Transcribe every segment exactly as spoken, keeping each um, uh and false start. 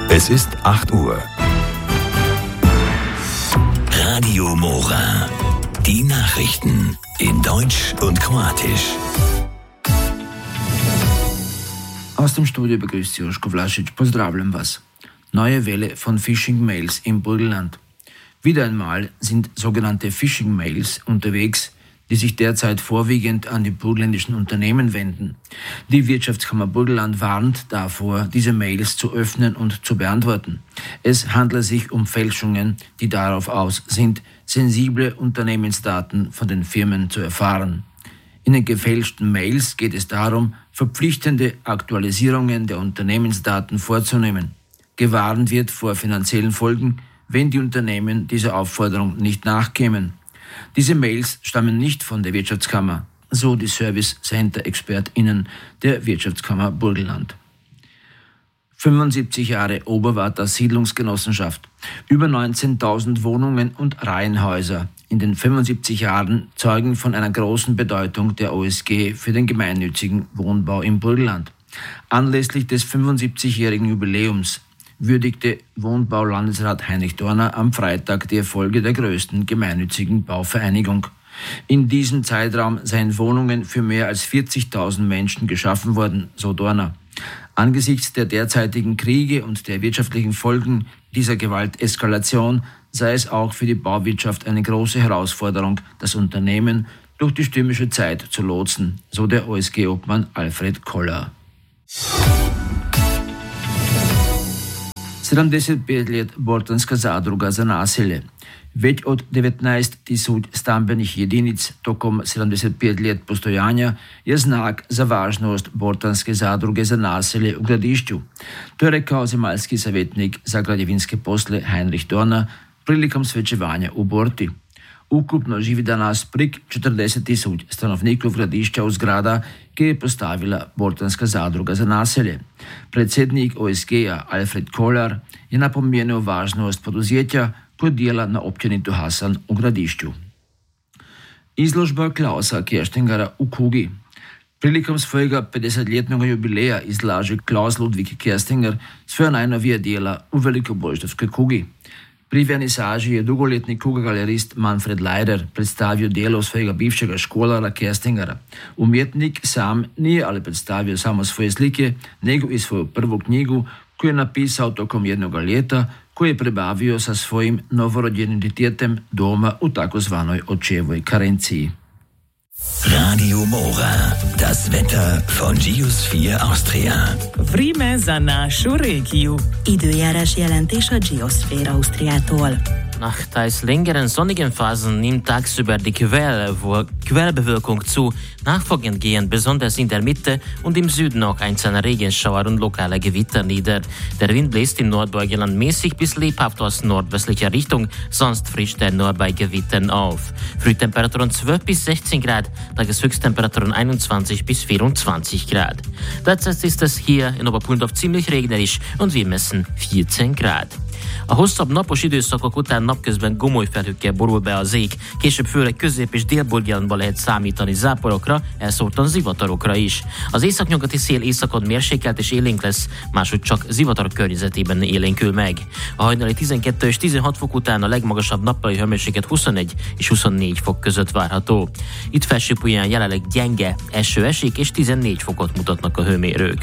Es ist acht Uhr. Radio Mora. Die Nachrichten in Deutsch und Kroatisch. Aus dem Studio begrüßt Sie Joško Vlašić. Pozdravljam vas. Neue Welle von Phishing-Mails im Burgenland. Wieder einmal sind sogenannte Phishing-Mails unterwegs, die sich derzeit vorwiegend an die burgenländischen Unternehmen wenden. Die Wirtschaftskammer Burgenland warnt davor, diese Mails zu öffnen und zu beantworten. Es handelt sich um Fälschungen, die darauf aus sind, sensible Unternehmensdaten von den Firmen zu erfahren. In den gefälschten Mails geht es darum, verpflichtende Aktualisierungen der Unternehmensdaten vorzunehmen. Gewarnt wird vor finanziellen Folgen, wenn die Unternehmen dieser Aufforderung nicht nachkämen. Diese Mails stammen nicht von der Wirtschaftskammer, so die Service Center ExpertInnen der Wirtschaftskammer Burgenland. fünfundsiebzig Jahre Oberwarter Siedlungsgenossenschaft, über neunzehntausend Wohnungen und Reihenhäuser. In den fünfundsiebzig Jahren zeugen von einer großen Bedeutung der O S G für den gemeinnützigen Wohnbau im Burgenland. Anlässlich des fünfundsiebzigjährigen Jubiläums würdigte Wohnbaulandesrat Heinrich Dorner am Freitag die Erfolge der größten gemeinnützigen Bauvereinigung. In diesem Zeitraum seien Wohnungen für mehr als vierzigtausend Menschen geschaffen worden, so Dorner. Angesichts der derzeitigen Kriege und der wirtschaftlichen Folgen dieser Gewalteskalation sei es auch für die Bauwirtschaft eine große Herausforderung, das Unternehmen durch die stürmische Zeit zu lotsen, so der O S G-Obmann Alfred Koller. sedemdeset pet let Bortanska zadruga za naselje. Već od devetnaest tisuća stambenih jedinica tokom sedemdeset pet let postojanja je znak za važnost Bortanske zadruge za naselje u Gradišću. To je rekao zemaljski savjetnik za građevinske posle Heinrich Dorner prilikom svečevanja u Borti. Ukupno živi danas prek četrdeset tisoč stanovnikov Gradišća v zgrada, ki je postavila Bortanska zadruga za naselje. Predsednik O S G-a Alfred Koller je napomenuo važnost poduzetja kot dela na općini Hasan u Gradišću. Izložba Klausa Kerstingera u Kugi. Prilikom svojega petdesetletnega jubileja izlaže Klaus Ludwig Kerstinger svoja najnovija dela v Velikobojštovskoj Kugi. Pri vernisaži je dolgoletni kugogalerist Manfred Leider predstavil delo svojega bivšega školara Kerstingera. Umjetnik sam nije ali predstavio samo svoje slike, nego i svoju prvu knjigu koju je napisao tokom jednoga ljeta, koju je prebavio sa svojim novorođenim djetetem doma u takozvanoj očevoj karenciji. Radio Mora, das Wetter von Geosphere Austria. Vreme za našu regiju. Időjárás jelentés a Geosphere Austriától. Nach teils längeren sonnigen Phasen nimmt tagsüber die Quell, Quellbewölkung zu, nachfolgend gehen besonders in der Mitte und im Süden auch einzelne Regenschauer und lokale Gewitter nieder. Der Wind bläst im Nordburgenland mäßig bis lebhaft aus nordwestlicher Richtung, sonst frischt er nur bei Gewittern auf. Frühtemperaturen zwölf bis sechzehn Grad, Tageshöchsttemperaturen einundzwanzig bis vierundzwanzig Grad. Derzeit ist es hier in Oberpulndorf ziemlich regnerisch und wir messen vierzehn Grad. A hosszabb napos időszakok után napközben gomoly felhőkkel borul be az ég, később főleg Közép- és Dél-Burgenlandban lehet számítani záporokra, elszórtan zivatarokra is. Az északnyugati szél északon mérsékelt és élénk lesz, máshogy csak zivatarok környezetében élénkül meg. A hajnali tizenkettő és tizenhat fok után a legmagasabb nappali hőmérséklet huszonegy és huszonnégy fok között várható. Itt Felső-Puján jelenleg gyenge eső esik és tizennégy fokot mutatnak a hőmérők.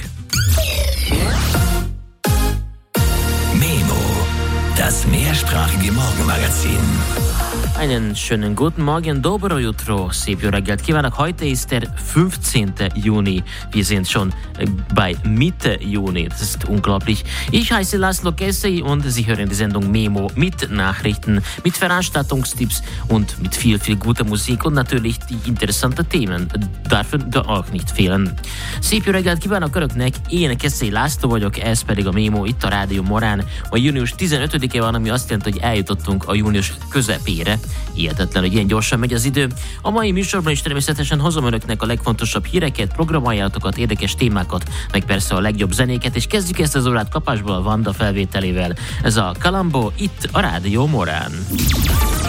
Das mehrsprachige Morgenmagazin. Einen schönen guten Morgen, dobro jutro, szép jó reggelt kívánok. Heute ist der fünfzehnte Juni. Wir sind schon bei Mitte Juni. Das ist unglaublich. Ich heiße Laszlo Kessei und Sie hören die Sendung Memo mit Nachrichten, mit Veranstaltungstipps und mit viel, viel guter Musik und natürlich die interessanten Themen dürfen da auch nicht fehlen. Szép jó reggelt kívánok Önöknek, én Kessei László vagyok, ez pedig a Memo itt a Rádió Morán. A június tizenötödike van, ami azt jelenti, hogy eljutottunk a június közepére. Hihetetlen, hogy ilyen gyorsan megy az idő. A mai műsorban is természetesen hozom Önöknek a legfontosabb híreket, programajánlatokat, érdekes témákat, meg persze a legjobb zenéket, és kezdjük ezt az órát kapásból a Vanda felvételével. Ez a Kalambó itt a Rádió Morán.